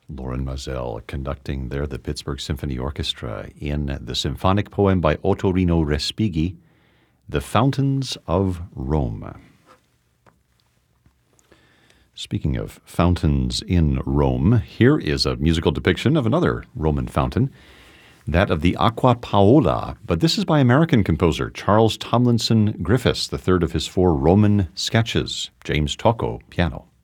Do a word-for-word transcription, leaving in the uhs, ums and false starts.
Loren Mazel conducting there the Pittsburgh Symphony Orchestra in the symphonic poem by Ottorino Respighi, The Fountains of Rome. Speaking of fountains in Rome, here is a musical depiction of another Roman fountain, that of the Acqua Paola, but this is by American composer Charles Tomlinson Griffiths, the third of his four Roman sketches. James Tocco, piano.